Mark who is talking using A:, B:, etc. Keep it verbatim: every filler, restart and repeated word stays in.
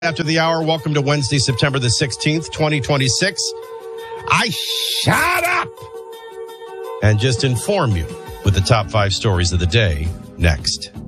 A: After the hour, welcome to Wednesday, September the sixteenth, twenty twenty-six. I shut up and just inform you with the top five stories of the day next.